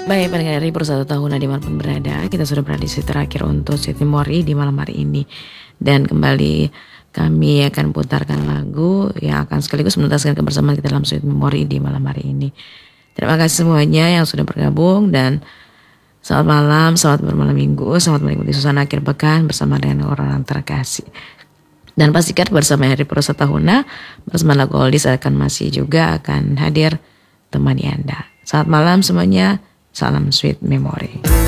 Baik, pendengar dari Satu Tahun dimanapun berada, kita sudah berada di sesi terakhir untuk Sweet Memory di malam hari ini. Dan kembali kami akan putarkan lagu yang akan sekaligus menuntaskan kebersamaan kita dalam Sweet Memory di malam hari ini. Terima kasih semuanya yang sudah bergabung dan selamat malam, selamat bermalam minggu, selamat menikmati suasana akhir pekan bersama dengan orang terkasih. Dan pastikan bersama Hari Pro Tahuna, bersama lagu Oldies akan hadir temani Anda. Selamat malam semuanya. Salam Sweet Memory.